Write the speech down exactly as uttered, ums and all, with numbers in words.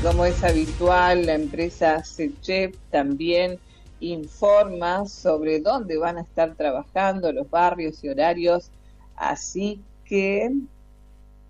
como es habitual, la empresa SECHEP también informa sobre dónde van a estar trabajando, los barrios y horarios, así que